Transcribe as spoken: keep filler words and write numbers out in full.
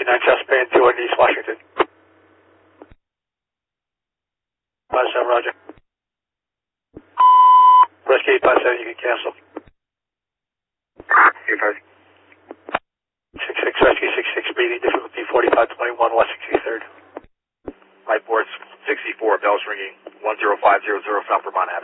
nine South Span two on East Washington. five seven, roger. Rescue eight five seven, you can cancel. eight five. six six, Rescue six six, breathing difficulty forty-five twenty-one, West sixty-third. Light board sixty-four, bells ringing, one zero five zero zero South Vermont Avenue.